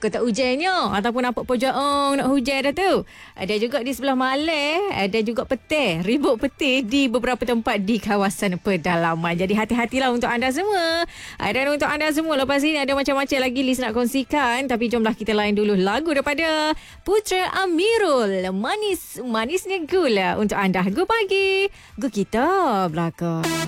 kota hujannya ataupun nampak pojok nak hujan dah tu. Ada juga di sebelah Malay, ada juga petir, ribut petir di beberapa tempat di kawasan pedalaman. Jadi hati-hatilah untuk anda semua. Dan untuk anda semua, lepas ini ada macam-macam lagi list nak kongsikan, tapi jomlah kita lain dulu lagu daripada Putra Amirul, Manisnya Gula untuk anda. Go pagi, go kita belakang.